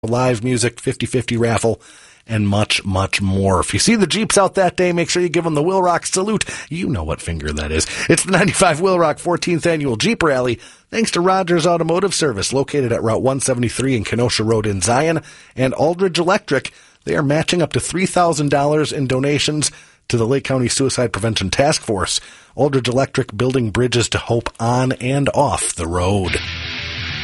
live music, 50-50 raffle, and much, much more. If you see the Jeeps out that day, make sure you give them the Will Rock salute. You know what finger that is. It's the 95 Will Rock 14th Annual Jeep Rally, thanks to Rogers Automotive Service, located at Route 173 and Kenosha Road in Zion, and Aldridge Electric. They are matching up to $3,000 in donations to the Lake County Suicide Prevention Task Force. Aldridge Electric, building bridges to hope on and off the road.